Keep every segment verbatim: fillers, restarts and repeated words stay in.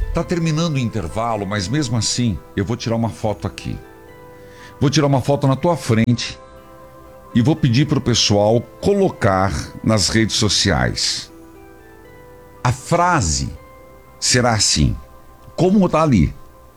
Tá terminando o intervalo, mas mesmo assim, eu vou tirar uma foto aqui. Vou tirar uma foto na tua frente e vou pedir pro pessoal colocar nas redes sociais. A frase será assim, como tá ali.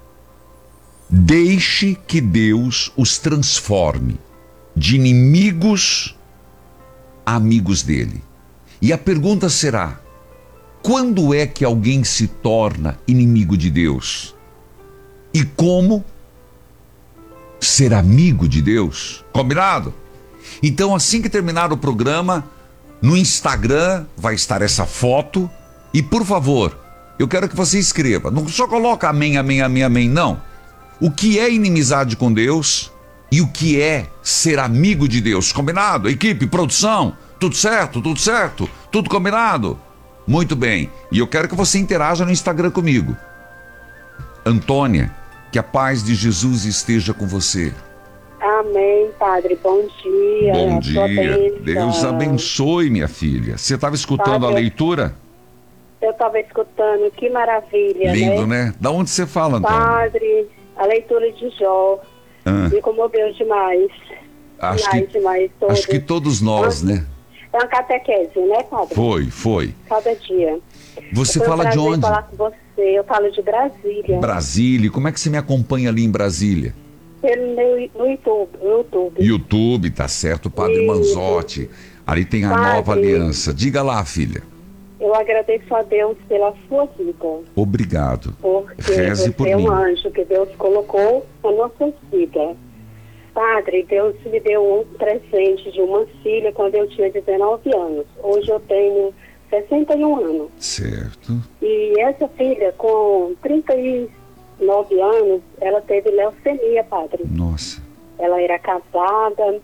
Deixe que Deus os transforme de inimigos a amigos dele. E a pergunta será: quando é que alguém se torna inimigo de Deus? E como ser amigo de Deus? Combinado? Então, assim que terminar o programa, no Instagram vai estar essa foto. E, por favor, eu quero que você escreva. Não só coloca amém, amém, amém, amém, não. O que é inimizade com Deus e o que é ser amigo de Deus? Combinado? Equipe, produção, tudo certo? Tudo certo? Tudo combinado? Muito bem. E eu quero que você interaja no Instagram comigo. Antônia, que a paz de Jesus esteja com você. Amém, padre. Bom dia. Bom dia. Deus abençoe, minha filha. Você estava escutando padre, a leitura? Eu estava escutando. Que maravilha, lindo, né? né? Da onde você fala, Antônia? Padre, a leitura de Jó. Ah. Me comoveu demais. Acho demais, que, demais. Todos. Acho que todos nós, né? É uma catequese, né, padre? Foi, foi. Cada dia. Você fala de onde? falar com você. Eu falo de Brasília. Brasília. Como é que você me acompanha ali em Brasília? Pelo no YouTube. YouTube, YouTube, tá certo. Padre Isso. Manzotti. Ali tem a padre, nova aliança. Diga lá, filha. Eu agradeço a Deus pela sua vida. Obrigado. Porque Reze você por é mim. um anjo que Deus colocou na nossa vida. Padre, Deus me deu um presente de uma filha quando eu tinha dezenove anos. Hoje eu tenho sessenta e um anos. Certo. E essa filha, com trinta e nove anos, ela teve leucemia, padre. Nossa. Ela era casada,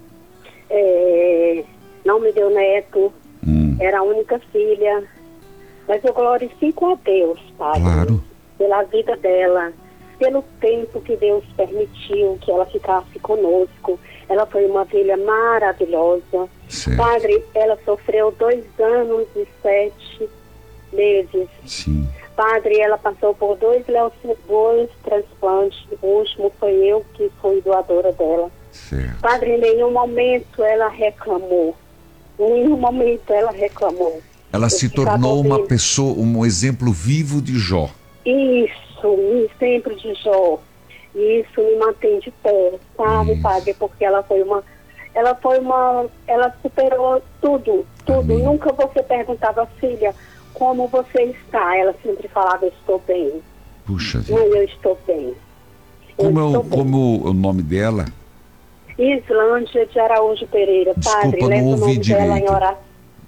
é, não me deu neto, hum. era a única filha. Mas eu glorifico a Deus, padre, claro. pela vida dela, pelo tempo que Deus permitiu que ela ficasse conosco. Ela foi uma filha maravilhosa. Certo. Padre, ela sofreu dois anos e sete meses. Sim. Padre, ela passou por dois, dois transplantes. O último foi eu que fui doadora dela. Certo. Padre, em nenhum momento ela reclamou. Em nenhum momento ela reclamou. Ela eu se tornou uma bem... pessoa, um exemplo vivo de Jó. Isso, um exemplo de Jó. E isso me mantém de pé, sabe, isso. Padre? Porque ela foi uma... Ela foi uma... Ela superou tudo, tudo. Amém. Nunca você perguntava, filha, como você está? Ela sempre falava, eu estou bem. Puxa vida. Mãe, eu estou bem. Eu como, estou é o, bem. como o nome dela? Islândia de Araújo Pereira. Desculpa, Padre, não leva ouvi o nome direito. dela em oração.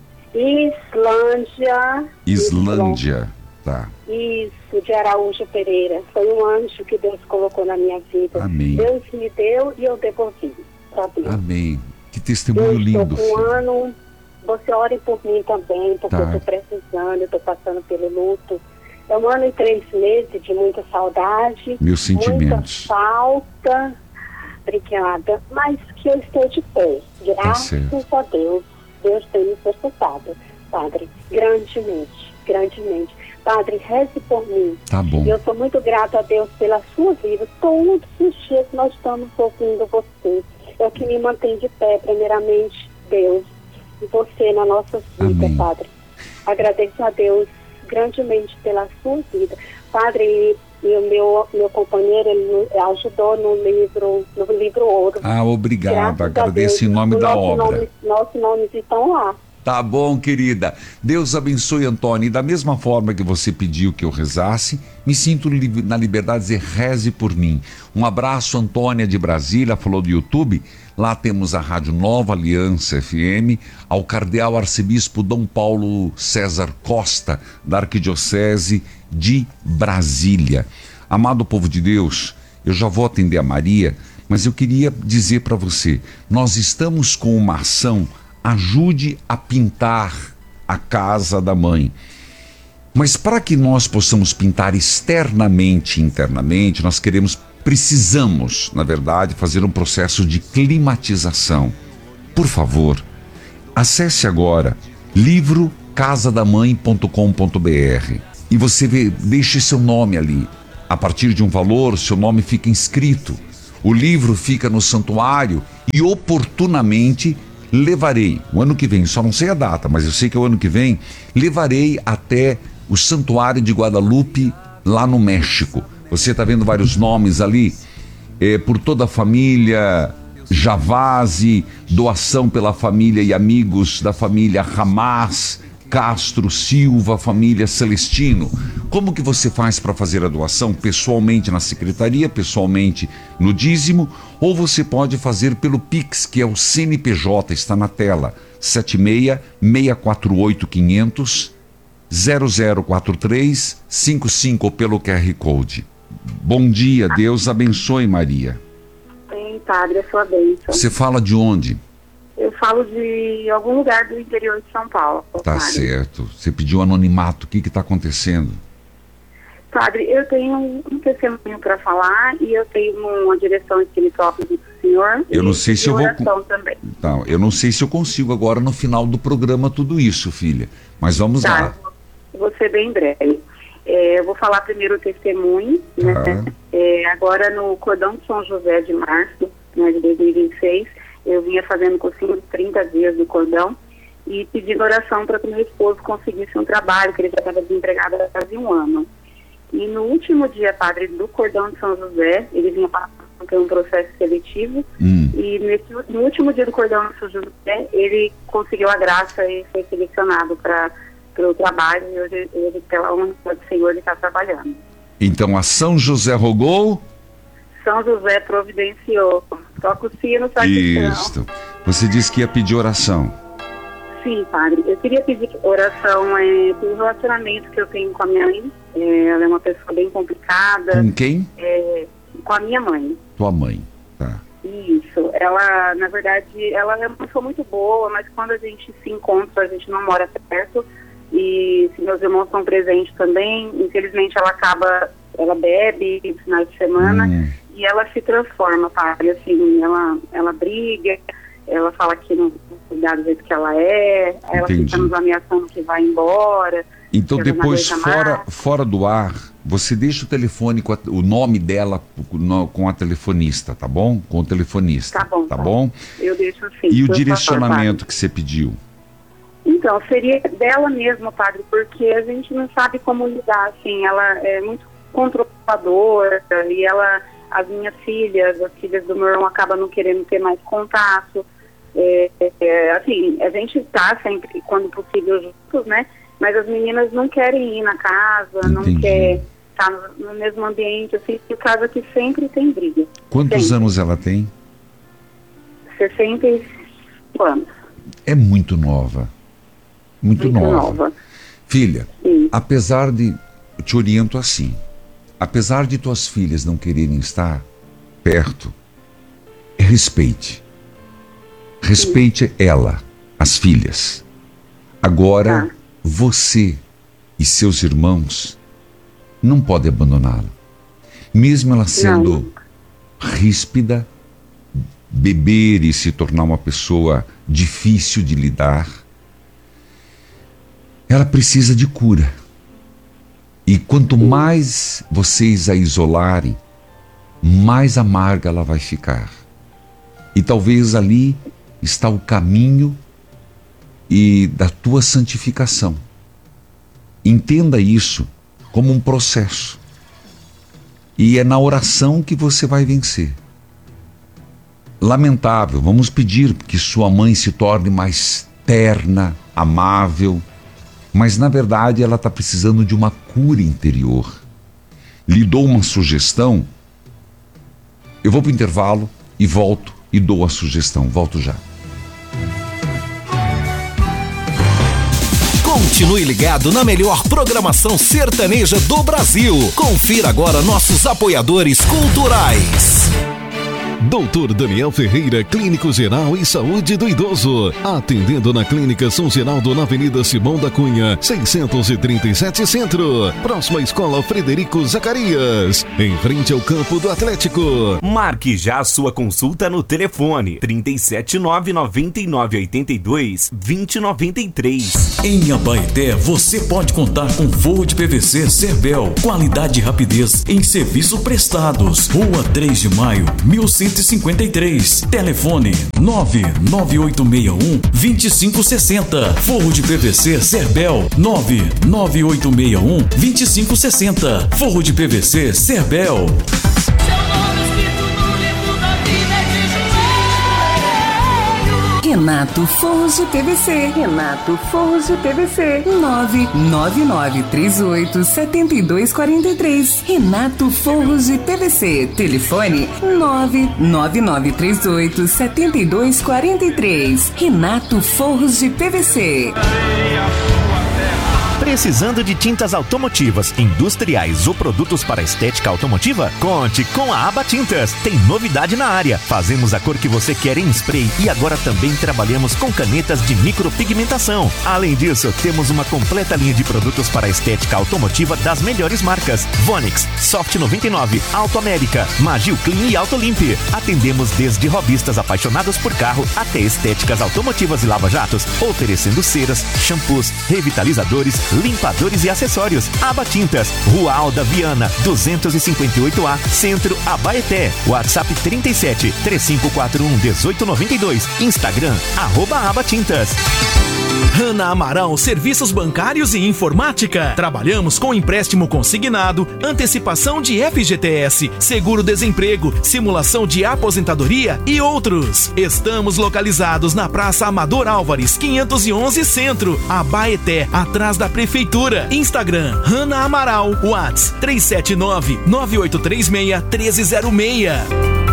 Islândia. Islândia, tá. Isso, de Araújo Pereira. Foi um anjo que Deus colocou na minha vida. Amém. Deus me deu e eu devolvi pra Deus. Amém. Que testemunho eu lindo. Estou com um ano. Você ore por mim também, porque tá. eu estou precisando, eu estou passando pelo luto. É um ano e três meses de muita saudade. Meus sentimentos. Muita falta. Obrigada. Mas que eu estou de pé. Graças tá a Deus. Deus tem me sustentado, Padre, grandemente, grandemente. Padre, reze por mim. Tá bom. E eu sou muito grata a Deus pela sua vida. Todos os dias nós estamos ouvindo você. É o que me mantém de pé, primeiramente, Deus. E você na nossa vida, Amém. Padre. Agradeço a Deus grandemente pela sua vida. Padre, e o meu, meu companheiro, ele ajudou no livro, no livro Ouro. Ah, obrigado. Graças agradeço em nome o da nosso obra. Nome, nossos nomes estão lá. Tá bom, querida. Deus abençoe, Antônia. E da mesma forma que você pediu que eu rezasse, me sinto li- na liberdade de dizer, reze por mim. Um abraço, Antônia de Brasília, falou do YouTube. Lá temos a Rádio Nova Aliança F M, ao Cardeal Arcebispo Dom Paulo César Costa, da Arquidiocese de Brasília. Amado povo de Deus, eu já vou atender a Maria, mas eu queria dizer para você, nós estamos com uma ação, ajude a pintar a casa da mãe. Mas para que nós possamos pintar externamente e internamente, nós queremos, precisamos, na verdade, fazer um processo de climatização. Por favor, acesse agora livro casa da mãe ponto com ponto b r e e você vê, deixe seu nome ali. A partir de um valor, seu nome fica inscrito. O livro fica no santuário e oportunamente levarei, o ano que vem, só não sei a data, mas eu sei que é o ano que vem, levarei até o Santuário de Guadalupe, lá no México. Você está vendo vários nomes ali, é, por toda a família Javazzi, doação pela família e amigos da família Hamas, Castro, Silva, família Celestino. Como que você faz para fazer a doação? Pessoalmente na secretaria, pessoalmente no dízimo, ou você pode fazer pelo Pix, que é o C N P J, está na tela, sete seis, seis quatro oito, quinhentos, zero zero quatro três cinco cinco ou pelo Q R Code. Bom dia, Deus abençoe, Maria. Bem, padre, a sua bênção. Você fala de onde? Eu falo de algum lugar do interior de São Paulo. Tá, padre. Certo. Você pediu anonimato. O que está acontecendo? Padre, eu tenho um testemunho para falar e eu tenho uma direção espiritual do Senhor. Eu não sei se eu vou. Também. Tá, eu não sei se eu consigo agora no final do programa tudo isso, filha. Mas vamos tá, lá. Vou ser bem breve. É, eu vou falar primeiro o testemunho. Né? Ah. É, agora no Cordão de São José de março, né, de dois mil e vinte e seis. Eu vinha fazendo cursinho de trinta dias do cordão e pedindo oração para que meu esposo conseguisse um trabalho, que ele já estava desempregado há quase um ano. E no último dia, padre, do cordão de São José, ele vinha passando por um processo seletivo, hum. e nesse, no último dia do cordão de São José, ele conseguiu a graça e foi selecionado para o trabalho, e hoje, ele, pela honra do Senhor, ele está trabalhando. Então, a São José rogou... São José providenciou. Toca o sino, sai Isso. Você disse que ia pedir oração. Sim, padre. Eu queria pedir oração é, pelo relacionamento que eu tenho com a minha mãe. É, ela é uma pessoa bem complicada. Com quem? É, com a minha mãe. Tua mãe, tá. Isso. Ela, na verdade, ela é uma pessoa muito boa, mas quando a gente se encontra, a gente não mora perto. E se meus irmãos estão presentes também, infelizmente ela acaba, ela bebe no final de semana. Hum. E ela se transforma, padre, assim, ela, ela briga, ela fala que não cuidar do jeito que ela é, ela Entendi. Fica nos ameaçando que vai embora. Então depois, fora, fora do ar, você deixa o telefone, com a, o nome dela no, com a telefonista, tá bom? Com o telefonista, tá bom? Tá bom? Eu deixo sim. E o direcionamento favor, que você pediu? Então, seria dela mesma, padre, porque a gente não sabe como lidar, assim, ela é muito controladora e ela... As minhas filhas, as filhas do meu irmão acabam não querendo ter mais contato. É, é, assim, a gente está sempre, quando possível, juntos, né? Mas as meninas não querem ir na casa, Entendi. Não querem estar no, no mesmo ambiente, assim, e casa que sempre tem briga. Quantos sempre. anos ela tem? sessenta e cinco anos. É muito nova. Muito, muito nova. nova. Filha, Sim. apesar de... Eu te oriento assim. Apesar de tuas filhas não quererem estar perto, respeite. Respeite Sim. ela, as filhas. Agora, ah. você e seus irmãos não podem abandoná-la. Mesmo ela sendo não. ríspida, beber e se tornar uma pessoa difícil de lidar, ela precisa de cura. E quanto mais vocês a isolarem, mais amarga ela vai ficar. E talvez ali está o caminho e da tua santificação. Entenda isso como um processo. E é na oração que você vai vencer. Lamentável, vamos pedir que sua mãe se torne mais terna, amável, mas na verdade ela está precisando de uma cura interior. Lhe dou uma sugestão, eu vou para o intervalo e volto e dou a sugestão, volto já. Continue ligado na melhor programação sertaneja do Brasil. Confira agora nossos apoiadores culturais. doutor Daniel Ferreira, Clínico Geral e Saúde do Idoso. Atendendo na Clínica São Geraldo, na Avenida Simão da Cunha, seiscentos e trinta e sete Centro. Próxima à Escola Frederico Zacarias, em frente ao campo do Atlético. Marque já a sua consulta no telefone trinta e sete, nove noventa e nove, oitenta e dois, vinte, noventa e três. Em Abaeté, você pode contar com forro de P V C Cerbel, qualidade e rapidez em serviço prestados. Rua três de maio, mil cento e cinquenta e três. Telefone nove nove oito seis um, dois cinco seis zero. Forro de P V C Cerbel nove nove oito seis um, dois cinco seis zero. Forro de P V C Cerbel. Renato Forros de P V C. Renato Forros de P V C. nove nove nove três oito, sete dois quatro três. Renato Forros de P V C. Telefone nove nove nove três oito, sete dois quatro três. Renato Forros de P V C. Precisando de tintas automotivas, industriais ou produtos para estética automotiva? Conte com a Aba Tintas. Tem novidade na área. Fazemos a cor que você quer em spray e agora também trabalhamos com canetas de micropigmentação. Além disso, temos uma completa linha de produtos para estética automotiva das melhores marcas: Vonix, Soft noventa e nove, Auto América, Magil Clean e Auto Limp. Atendemos desde hobbyistas apaixonados por carro até estéticas automotivas e lava-jatos, oferecendo ceras, shampoos, revitalizadores, limpadores e acessórios. Aba Tintas, Rua Alda Viana, duzentos e cinquenta e oito A, Centro, Abaeté. WhatsApp trinta e sete, três cinco quatro um, um oito nove dois. Instagram, arroba Aba Tintas. Hanna Amaral Serviços Bancários e Informática. Trabalhamos com empréstimo consignado, antecipação de F G T S, seguro-desemprego, simulação de aposentadoria e outros. Estamos localizados na Praça Amador Álvares, quinhentos e onze Centro, Abaeté, atrás da Prefeitura. Instagram, Hanna Amaral. WhatsApp três sete nove, nove oito três seis, um três zero seis.